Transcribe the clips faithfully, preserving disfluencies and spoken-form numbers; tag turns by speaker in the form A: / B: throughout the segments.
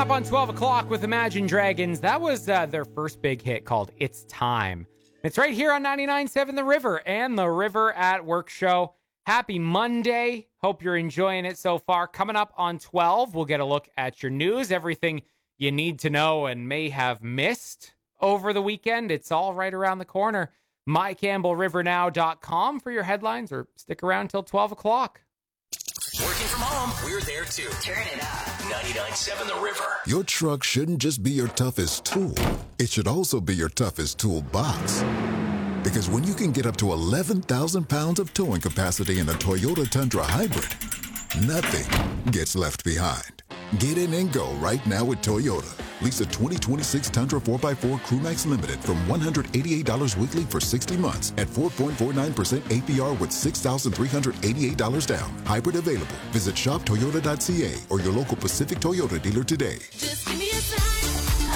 A: Up on twelve o'clock with Imagine Dragons. That was uh, their first big hit called It's Time. It's right here on ninety-nine point seven The River and the River at Work show. Happy Monday. Hope you're enjoying it so far. Coming up on twelve, we'll get a look at your news, everything you need to know and may have missed over the weekend. It's all right around the corner. my campbell river now dot com for your headlines, or stick around till twelve o'clock.
B: Working from home, we're there too. Turn it up. ninety-nine point seven The River.
C: Your truck shouldn't just be your toughest tool. It should also be your toughest toolbox. Because when you can get up to eleven thousand pounds of towing capacity in a Toyota Tundra Hybrid, nothing gets left behind. Get in and go right now with Toyota. Lease a twenty twenty-six Tundra four by four Crewmax Limited from one hundred eighty-eight dollars weekly for sixty months at four point four nine percent A P R with six thousand three hundred eighty-eight dollars down. Hybrid available. Visit shop toyota dot c a or your local Pacific Toyota dealer today.
D: Just give me a sign.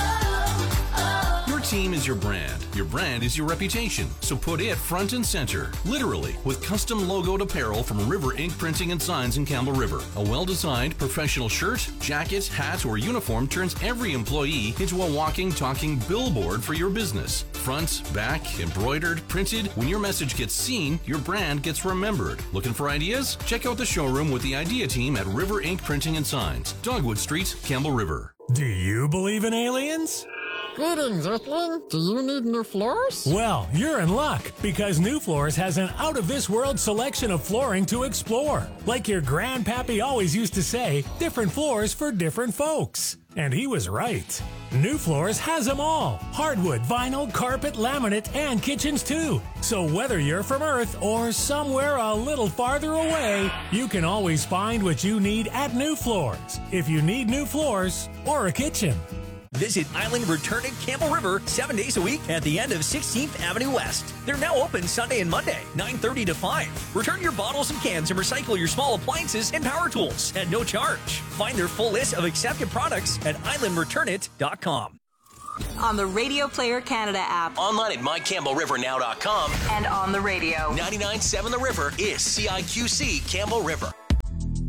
D: Oh, oh.
E: Your team is your brand. Your brand is your reputation. So put it front and center, literally, with custom logoed apparel from River Ink Printing and Signs in Campbell River. A well-designed professional shirt, jacket, hat, or uniform turns every employee into a walking, talking billboard for your business. Front, back, embroidered, printed. When your message gets seen, your brand gets remembered. Looking for ideas? Check out the showroom with the idea team at River Ink Printing and Signs, Dogwood Street, Campbell River.
F: Do you believe in aliens?
G: Greetings, Earthling. Do you need new floors?
F: Well, you're in luck, because New Floors has an out-of-this-world selection of flooring to explore. Like your grandpappy always used to say, different floors for different folks. And he was right. New Floors has them all. Hardwood, vinyl, carpet, laminate, and kitchens too. So whether you're from Earth or somewhere a little farther away, you can always find what you need at New Floors. If you need new floors or a kitchen.
H: Visit Island Return at Campbell River seven days a week at the end of sixteenth Avenue West. They're now open Sunday and Monday, nine thirty to five. Return your bottles and cans and recycle your small appliances and power tools at no charge. Find their full list of accepted products at island return it dot com.
I: On the Radio Player Canada app.
B: Online at my campbell river now dot com.
I: And on the radio.
B: ninety-nine point seven The River is C I Q C Campbell River.